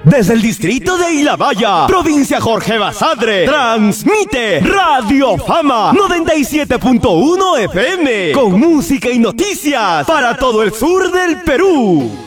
Desde el distrito de Ilabaya, provincia Jorge Basadre, transmite Radio Fama 97.1 FM, con música y noticias para todo el sur del Perú.